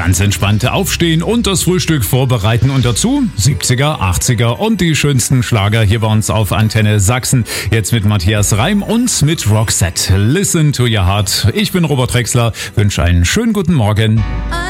Ganz entspannt aufstehen und das Frühstück vorbereiten und dazu 70er, 80er und die schönsten Schlager hier bei uns auf Antenne Sachsen. Jetzt mit Matthias Reim und mit Roxette. Listen to your heart. Ich bin Robert Drexler, wünsche einen schönen guten Morgen.